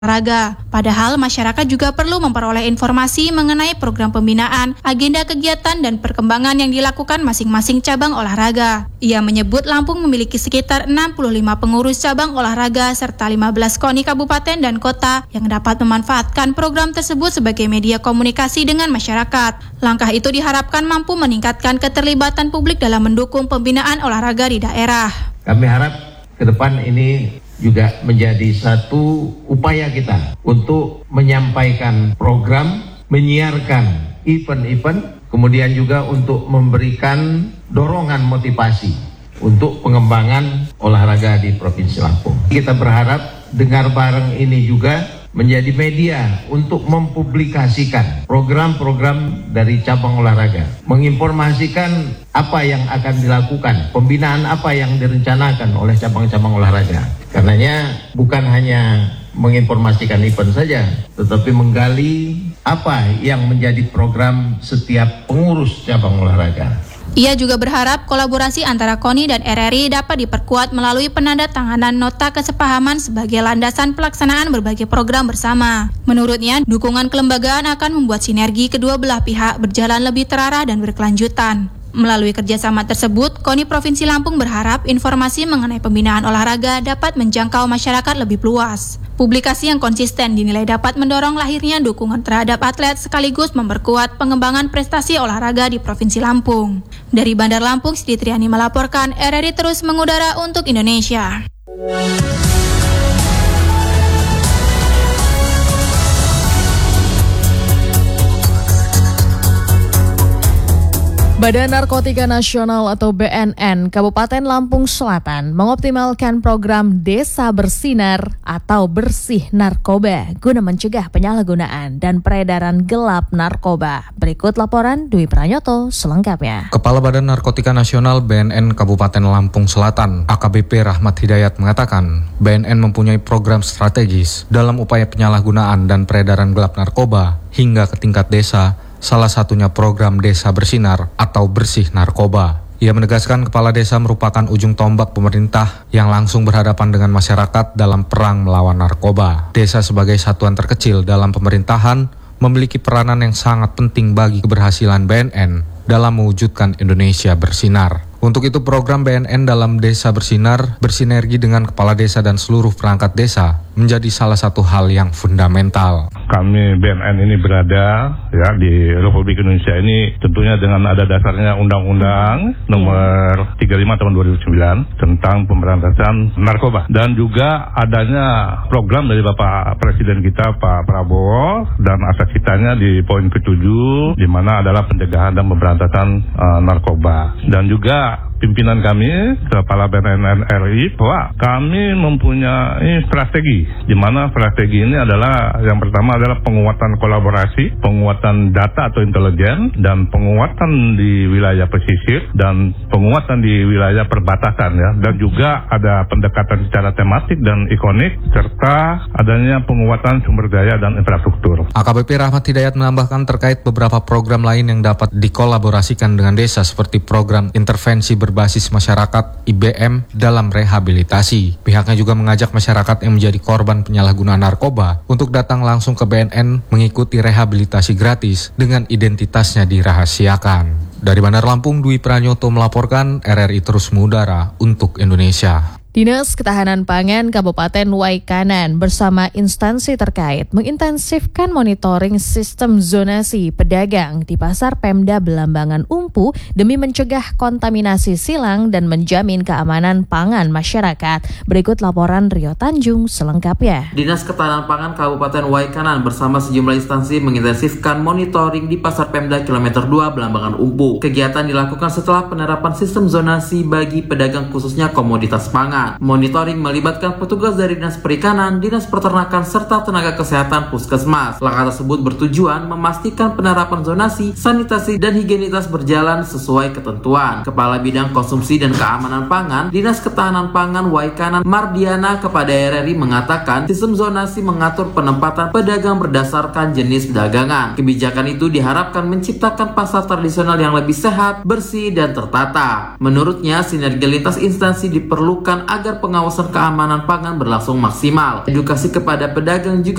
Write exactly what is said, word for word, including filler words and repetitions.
olahraga. Padahal masyarakat juga perlu memperoleh informasi mengenai program pembinaan, agenda kegiatan dan perkembangan yang dilakukan masing-masing cabang olahraga. Ia menyebut Lampung memiliki sekitar enam puluh lima pengurus cabang olahraga serta lima belas KONI kabupaten dan kota yang dapat memanfaatkan program tersebut sebagai media komunikasi dengan masyarakat. Langkah itu diharapkan mampu meningkatkan keterlibatan publik dalam mendukung pembinaan olahraga di daerah. Kami harap ke depan ini juga menjadi satu upaya kita untuk menyampaikan program, menyiarkan event-event, kemudian juga untuk memberikan dorongan motivasi untuk pengembangan olahraga di Provinsi Lampung. Kita berharap Dengar Bareng ini juga menjadi media untuk mempublikasikan program-program dari cabang olahraga, menginformasikan apa yang akan dilakukan, pembinaan apa yang direncanakan oleh cabang-cabang olahraga. Karenanya bukan hanya menginformasikan event saja, tetapi menggali apa yang menjadi program setiap pengurus cabang olahraga. Ia juga berharap kolaborasi antara KONI dan R R I dapat diperkuat melalui penandatanganan nota kesepahaman sebagai landasan pelaksanaan berbagai program bersama. Menurutnya, dukungan kelembagaan akan membuat sinergi kedua belah pihak berjalan lebih terarah dan berkelanjutan. Melalui kerjasama tersebut, KONI Provinsi Lampung berharap informasi mengenai pembinaan olahraga dapat menjangkau masyarakat lebih luas. Publikasi yang konsisten dinilai dapat mendorong lahirnya dukungan terhadap atlet sekaligus memperkuat pengembangan prestasi olahraga di Provinsi Lampung. Dari Bandar Lampung, Siti Triani melaporkan, R R I terus mengudara untuk Indonesia. Badan Narkotika Nasional atau B N N Kabupaten Lampung Selatan mengoptimalkan program Desa Bersinar atau Bersih Narkoba guna mencegah penyalahgunaan dan peredaran gelap narkoba. Berikut laporan Dwi Pranyoto selengkapnya. Kepala Badan Narkotika Nasional B N N Kabupaten Lampung Selatan A K B P Rahmat Hidayat mengatakan B N N mempunyai program strategis dalam upaya penyalahgunaan dan peredaran gelap narkoba hingga ke tingkat desa. Salah satunya program Desa Bersinar atau Bersih Narkoba. Ia menegaskan kepala desa merupakan ujung tombak pemerintah yang langsung berhadapan dengan masyarakat dalam perang melawan narkoba. Desa sebagai satuan terkecil dalam pemerintahan memiliki peranan yang sangat penting bagi keberhasilan B N N dalam mewujudkan Indonesia bersinar. Untuk itu program B N N dalam Desa Bersinar bersinergi dengan kepala desa dan seluruh perangkat desa menjadi salah satu hal yang fundamental. Kami B N N ini berada ya di Republik Indonesia ini tentunya dengan ada dasarnya Undang-Undang Nomor tiga puluh lima Tahun dua ribu sembilan tentang pemberantasan narkoba dan juga adanya program dari Bapak Presiden kita Pak Prabowo dan asas kitanya di poin ketujuh di mana adalah pencegahan dan pemberantasan uh, narkoba dan juga pimpinan kami, Kepala B N N R I, bahwa kami mempunyai strategi, di mana strategi ini adalah yang pertama adalah penguatan kolaborasi, penguatan data atau intelijen, dan penguatan di wilayah pesisir, dan penguatan di wilayah perbatasan ya, dan juga ada pendekatan secara tematik dan ikonik, serta adanya penguatan sumber daya dan infrastruktur. A K B P Rahmat Hidayat menambahkan terkait beberapa program lain yang dapat dikolaborasikan dengan desa seperti program intervensi berbasis masyarakat I B M dalam rehabilitasi. Pihaknya juga mengajak masyarakat yang menjadi korban penyalahgunaan narkoba untuk datang langsung ke B N N mengikuti rehabilitasi gratis dengan identitasnya dirahasiakan. Dari Bandar Lampung, Dwi Pranyoto melaporkan, R R I terus mengudara untuk Indonesia. Dinas Ketahanan Pangan Kabupaten Waikanan bersama instansi terkait mengintensifkan monitoring sistem zonasi pedagang di Pasar Pemda Belambangan Umpu demi mencegah kontaminasi silang dan menjamin keamanan pangan masyarakat. Berikut laporan Rio Tanjung selengkapnya. Dinas Ketahanan Pangan Kabupaten Waikanan bersama sejumlah instansi mengintensifkan monitoring di Pasar Pemda Kilometer dua Belambangan Umpu. Kegiatan dilakukan setelah penerapan sistem zonasi bagi pedagang khususnya komoditas pangan. Monitoring melibatkan petugas dari Dinas Perikanan, Dinas Peternakan, serta tenaga kesehatan Puskesmas. Langkah tersebut bertujuan memastikan penerapan zonasi, sanitasi, dan higienitas berjalan sesuai ketentuan. Kepala Bidang Konsumsi dan Keamanan Pangan, Dinas Ketahanan Pangan Waikanan Mardiana kepada R R I mengatakan sistem zonasi mengatur penempatan pedagang berdasarkan jenis dagangan. Kebijakan itu diharapkan menciptakan pasar tradisional yang lebih sehat, bersih, dan tertata. Menurutnya, sinergi lintas instansi diperlukan agar pengawasan keamanan pangan berlangsung maksimal. Edukasi kepada pedagang juga